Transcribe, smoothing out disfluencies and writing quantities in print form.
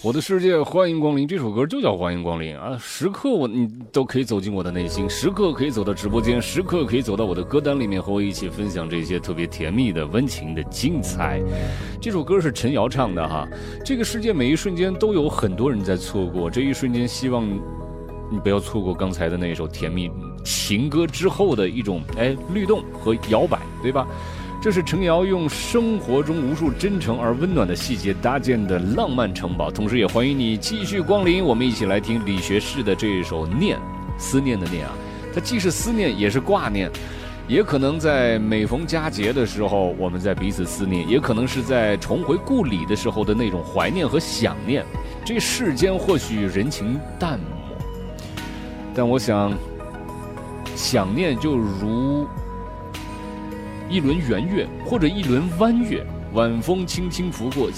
我的世界，欢迎光临。这首歌就叫欢迎光临啊！时刻你都可以走进我的内心，时刻可以走到直播间，时刻可以走到我的歌单里面，和我一起分享这些特别甜蜜的、温情的精彩。这首歌是陈瑶唱的哈。这个世界每一瞬间都有很多人在错过，这一瞬间希望你不要错过刚才的那首甜蜜情歌之后的一种律动和摇摆，对吧？这是陈瑶用生活中无数真诚而温暖的细节搭建的浪漫城堡，同时也欢迎你继续光临，我们一起来听李学士的这一首《念》，思念的念啊，它既是思念也是挂念，也可能在每逢佳节的时候我们在彼此思念，也可能是在重回故里的时候的那种怀念和想念。这世间或许人情淡漠，但我想想念就如一轮圆月或者一轮弯月，晚风轻轻拂过，